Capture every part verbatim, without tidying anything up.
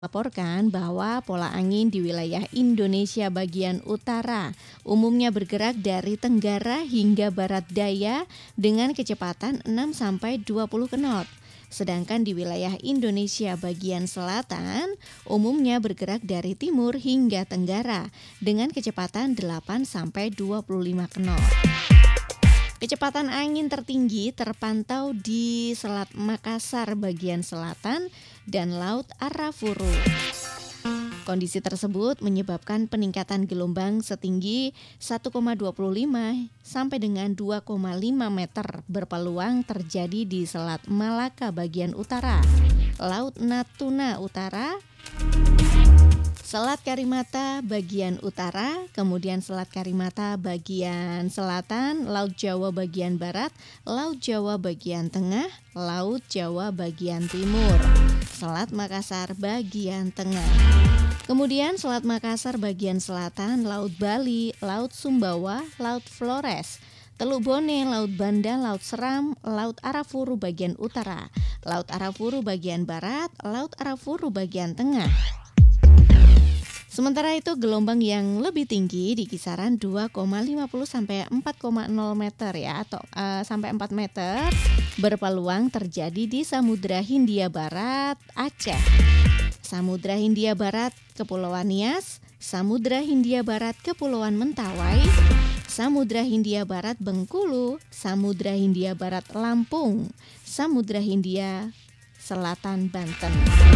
Laporkan bahwa pola angin di wilayah Indonesia bagian utara umumnya bergerak dari tenggara hingga barat daya dengan kecepatan enam sampai dua puluh knot. Sedangkan di wilayah Indonesia bagian selatan umumnya bergerak dari timur hingga tenggara dengan kecepatan delapan sampai dua puluh lima knot. Kecepatan angin tertinggi terpantau di Selat Makassar bagian selatan dan Laut Arafuru. Kondisi tersebut menyebabkan peningkatan gelombang setinggi satu koma dua lima sampai dengan dua koma lima meter berpeluang terjadi di Selat Malaka bagian utara, Laut Natuna Utara, Selat Karimata bagian utara, kemudian Selat Karimata bagian selatan, Laut Jawa bagian barat, Laut Jawa bagian tengah, Laut Jawa bagian timur, Selat Makassar bagian tengah. Kemudian Selat Makassar bagian selatan, Laut Bali, Laut Sumbawa, Laut Flores, Teluk Bone, Laut Banda, Laut Seram, Laut Arafuru bagian utara, Laut Arafuru bagian barat, Laut Arafuru bagian tengah. Sementara itu gelombang yang lebih tinggi di kisaran dua koma lima nol sampai empat koma nol meter ya atau uh, sampai empat meter berpeluang terjadi di Samudra Hindia Barat Aceh, Samudra Hindia Barat Kepulauan Nias, Samudra Hindia Barat Kepulauan Mentawai, Samudra Hindia Barat Bengkulu, Samudra Hindia Barat Lampung, Samudra Hindia Selatan Banten.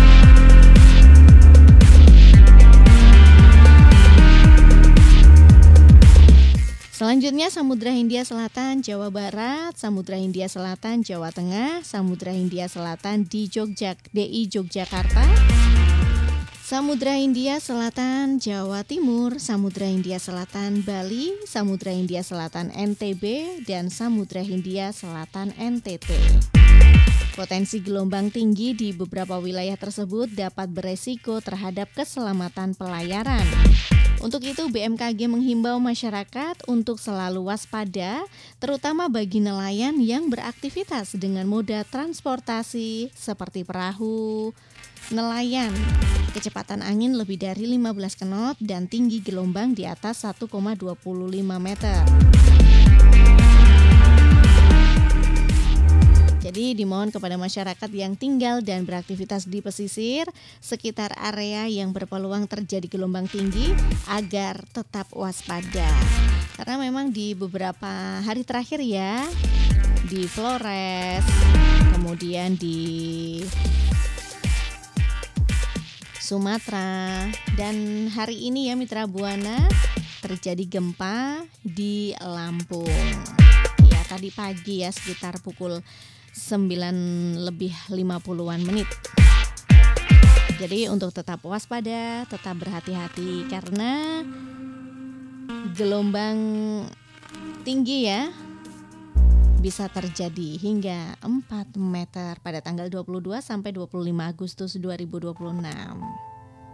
Selanjutnya Samudra Hindia Selatan Jawa Barat, Samudra Hindia Selatan Jawa Tengah, Samudra Hindia Selatan di Jogja, D I Yogyakarta, Samudra Hindia Selatan Jawa Timur, Samudra Hindia Selatan Bali, Samudra Hindia Selatan N T B, dan Samudra Hindia Selatan N T T. Potensi gelombang tinggi di beberapa wilayah tersebut dapat beresiko terhadap keselamatan pelayaran. Untuk itu B M K G menghimbau masyarakat untuk selalu waspada, terutama bagi nelayan yang beraktivitas dengan moda transportasi seperti perahu nelayan. Kecepatan angin lebih dari lima belas knot dan tinggi gelombang di atas satu koma dua lima meter. Jadi dimohon kepada masyarakat yang tinggal dan beraktivitas di pesisir sekitar area yang berpeluang terjadi gelombang tinggi agar tetap waspada. Karena memang di beberapa hari terakhir ya, di Flores, kemudian di Sumatera, dan hari ini ya Mitra Buana terjadi gempa di Lampung. Ya tadi pagi ya sekitar pukul sembilan lebih lima puluhan menit. Jadi untuk tetap waspada, tetap berhati-hati karena gelombang tinggi ya bisa terjadi hingga empat meter pada tanggal dua puluh dua sampai dua puluh lima Agustus dua ribu dua puluh enam.